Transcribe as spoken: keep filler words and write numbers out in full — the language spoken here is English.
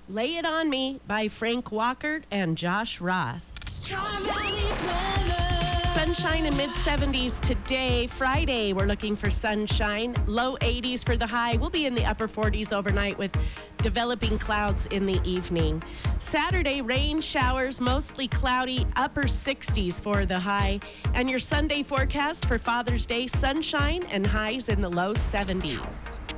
Lay It On Me by Frank Walkert and Josh Ross. Sunshine in mid seventies today. Friday, we're looking for sunshine. Low eighties for the high. We'll be in the upper forties overnight with developing clouds in the evening. Saturday, rain showers, mostly cloudy, upper sixties for the high. And your Sunday forecast for Father's Day, sunshine and highs in the low seventies.